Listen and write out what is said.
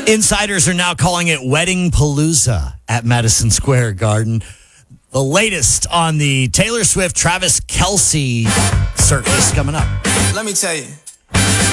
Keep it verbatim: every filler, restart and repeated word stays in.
Insiders are now calling it Wedding Palooza at Madison Square Garden. The latest on the Taylor Swift, Travis Kelce circus coming up. Let me tell you.